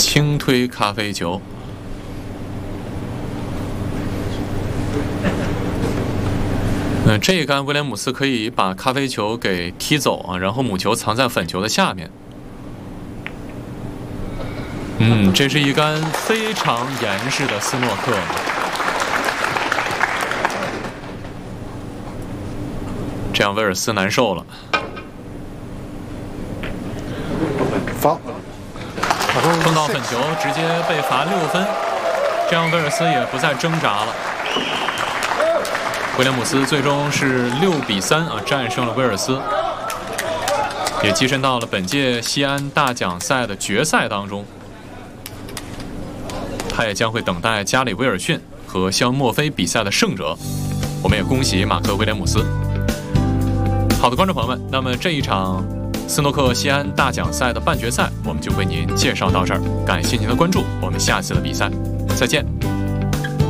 轻推咖啡球。这一杆威廉姆斯可以把咖啡球给踢走啊，然后母球藏在粉球的下面。这是一杆非常严实的斯诺克。这样威尔斯难受了。碰到粉球，直接被罚6分，这样威尔斯也不再挣扎了。威廉姆斯最终是6比3啊战胜了威尔斯，也跻身到了本届西安大奖赛的决赛当中。他也将会等待加里·威尔逊和肖恩·墨菲比赛的胜者。我们也恭喜马克·威廉姆斯。好的，观众朋友们，那么这一场斯诺克西安大奖赛的半决赛，我们就为您介绍到这儿。感谢您的关注，我们下次的比赛再见。